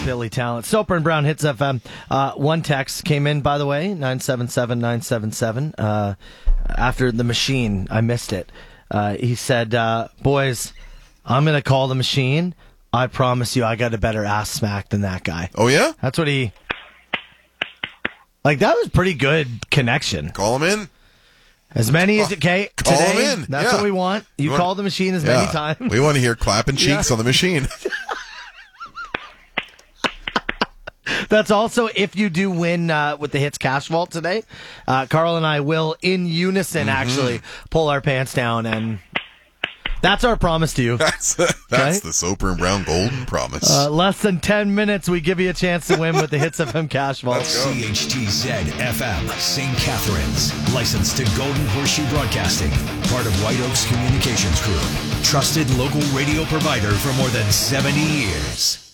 Billy Talent. Soper and Brown Hits FM. One text came in, by the way, 977-977. After the machine, I missed it. He said, boys, I'm going to call the machine. I promise you I got a better ass smack than that guy. Oh, yeah? That's what he... Like, that was pretty good connection. Call him in. As many as... Okay, call today, him in. That's what we want. You call the machine as many times. We want to hear clapping cheeks on the machine. That's also if you do win with the Hits Cash Vault today. Carl and I will, in unison, actually pull our pants down, and that's our promise to you. That's the Soper and Brown golden promise. Less than 10 minutes, we give you a chance to win with the Hits FM Cash Vault. CHTZ FM, St. Catharines. Licensed to Golden Horseshoe Broadcasting. Part of White Oaks Communications Group. Trusted local radio provider for more than 70 years.